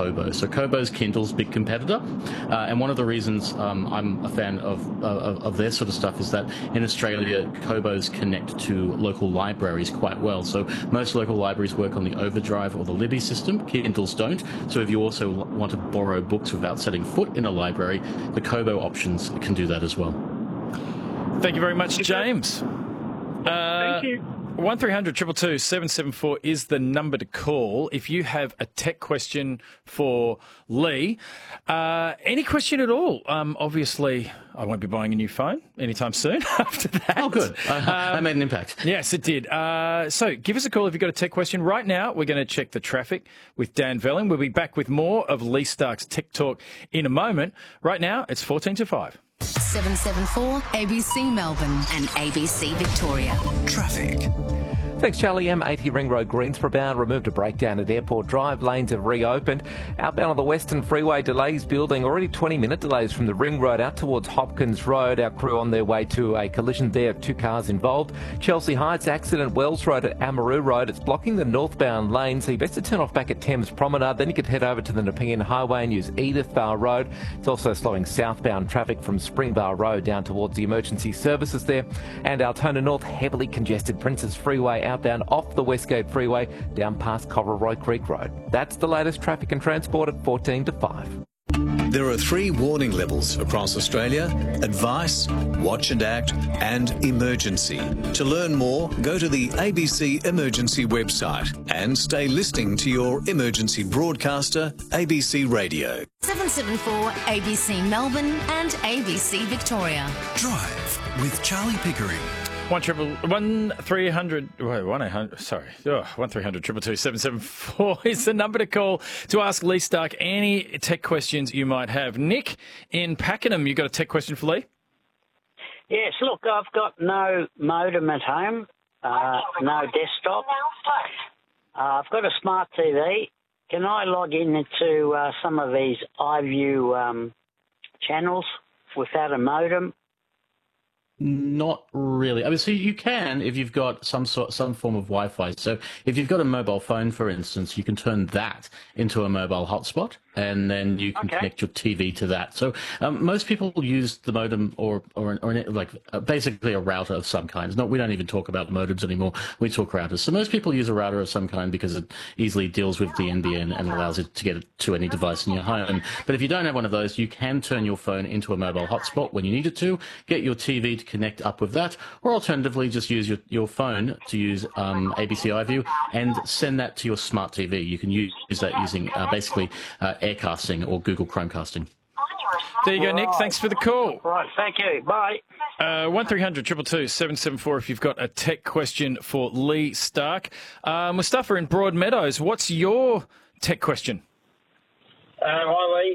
Kobo. So Kobo's Kindle's big competitor, and one of the reasons I'm a fan of their sort of stuff is that in Australia, Kobos connect to local libraries quite well. So most local libraries work on the Overdrive or the Libby system. Kindles don't. So if you also want to borrow books without setting foot in a library, the Kobo options can do that as well. Thank you very much, James. Thank you. 1300 222 774 is the number to call if you have a tech question for Lee. Any question at all. Obviously, I won't be buying a new phone anytime soon after that. Oh, good. I made an impact. Yes, it did. So give us a call if you've got a tech question. Right now, we're going to check the traffic with Dan Velling. We'll be back with more of Lee Stark's Tech Talk in a moment. Right now, it's 14 to 5. 774 ABC Melbourne and ABC Victoria. Traffic. Thanks, Charlie. M80 Ring Road, Greensborough bound. Removed a breakdown at Airport Drive. Lanes have reopened. Outbound on the Western Freeway, delays building. Already 20-minute delays from the Ring Road out towards Hopkins Road. Our crew on their way to a collision there. 2 cars involved. Chelsea Heights accident. Wells Road at Amaroo Road. It's blocking the northbound lane, so you best to turn off back at Thames Promenade. Then you could head over to the Nepean Highway and use Edith Bar Road. It's also slowing southbound traffic from Springbar Road down towards the emergency services there. And Altona North, heavily congested. Princes Freeway outbound off the Westgate Freeway down past Coverroy Creek Road. That's the latest traffic and transport at 14 to 5. There are 3 warning levels across Australia: advice, watch and act, and emergency. To learn more, go to the ABC Emergency website and stay listening to your emergency broadcaster, ABC Radio. 774 ABC Melbourne and ABC Victoria. Drive with Charlie Pickering. 1300 sorry, 1300 222 774 is the number to call to ask Lee Stark any tech questions you might have. Nick in Pakenham, you got a tech question for Lee? Yes, look, I've got no modem at home, no desktop. I've got a smart TV. Can I log into some of these iView channels without a modem? Not really. I mean, so you can if you've got some form of Wi-Fi. So if you've got a mobile phone, for instance, you can turn that into a mobile hotspot, and then you can connect your TV to that. So most people use the modem or basically a router of some kind. We don't even talk about modems anymore. We talk routers. So most people use a router of some kind because it easily deals with the NBN and allows it to get it to any device in your home. But if you don't have one of those, you can turn your phone into a mobile hotspot when you need it to, get your TV to connect up with that, or alternatively just use your phone to use ABC iView and send that to your smart TV. You can use that using basically Aircasting or Google Chromecasting. There you go, Nick. Thanks for the call. Right, thank you. Bye. 1300 222 774 if you've got a tech question for Lee Stark. Mustafa in Broadmeadows, what's your tech question? Hi, Lee.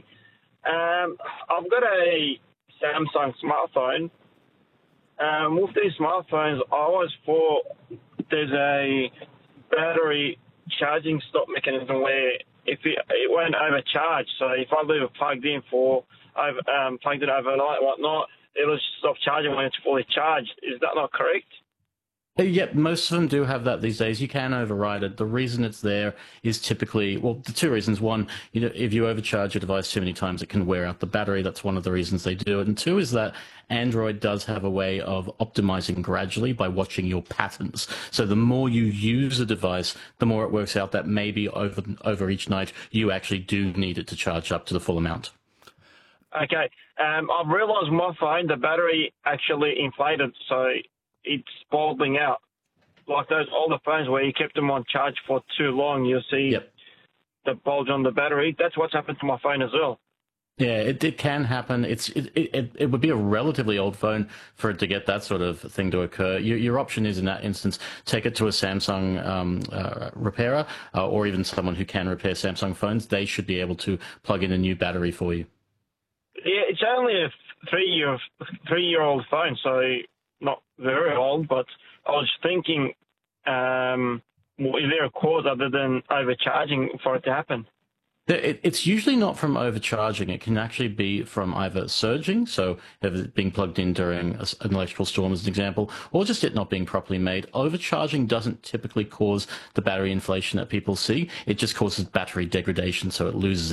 I've got a Samsung smartphone. With these smartphones, I always thought there's a battery charging stop mechanism where if it won't overcharge. So if I leave it plugged in plugged it overnight and whatnot, it'll stop charging when it's fully charged. Is that not correct? Yep, most of them do have that these days. You can override it. The reason it's there is typically, well, the 2 reasons. One, if you overcharge your device too many times, it can wear out the battery. That's one of the reasons they do it. And 2 is that Android does have a way of optimizing gradually by watching your patterns. So the more you use a device, the more it works out that maybe over each night, you actually do need it to charge up to the full amount. Okay. I've realised my phone, the battery actually inflated, so it's bulbing out. Like those older phones where you kept them on charge for too long, you'll see the bulge on the battery. That's what's happened to my phone as well. Yeah, it can happen. It would be a relatively old phone for it to get that sort of thing to occur. Your option is, in that instance, take it to a Samsung repairer or even someone who can repair Samsung phones. They should be able to plug in a new battery for you. Yeah, it's only a three-year-old phone, so not very old, but I was thinking, is there a cause other than overcharging for it to happen? It's usually not from overcharging. It can actually be from either surging, so it being plugged in during an electrical storm as an example, or just it not being properly made. Overcharging doesn't typically cause the battery inflation that people see. It just causes battery degradation, so it loses